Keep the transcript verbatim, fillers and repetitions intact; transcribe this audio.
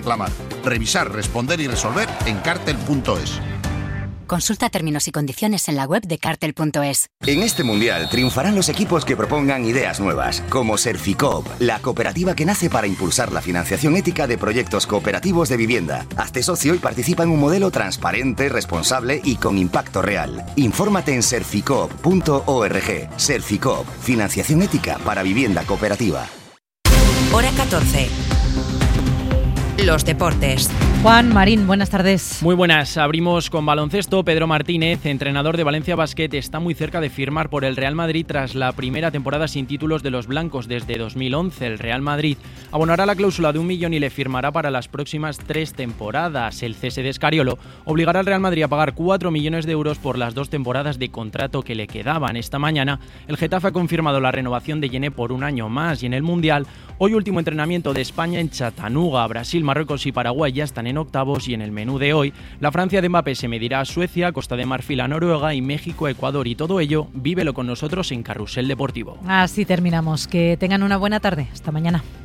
reclamar. Revisar, responder y resolver en cartel punto es. Consulta términos y condiciones en la web de cartel punto es. En este mundial triunfarán los equipos que propongan ideas nuevas, como Serficoop, la cooperativa que nace para impulsar la financiación ética de proyectos cooperativos de vivienda. Hazte socio y participa en un modelo transparente, responsable y con impacto real. Infórmate en serficoop punto org. Serficoop, financiación ética para vivienda cooperativa. Hora catorce. Los deportes. Juan Marín, buenas tardes. Muy buenas. Abrimos con baloncesto. Pedro Martínez, entrenador de Valencia Basket, está muy cerca de firmar por el Real Madrid tras la primera temporada sin títulos de los blancos desde dos mil once. El Real Madrid abonará la cláusula de un millón y le firmará para las próximas tres temporadas. El cese de Scariolo obligará al Real Madrid a pagar cuatro millones de euros por las dos temporadas de contrato que le quedaban. Esta mañana el Getafe ha confirmado la renovación de Yené por un año más, y en el Mundial, hoy último entrenamiento de España en Chattanooga. Brasil, Marruecos y Paraguay ya están en octavos, y en el menú de hoy la Francia de Mbappé se medirá a Suecia, Costa de Marfil a Noruega y México a Ecuador, y todo ello vívelo con nosotros en Carrusel Deportivo. Así terminamos. Que tengan una buena tarde. Hasta mañana.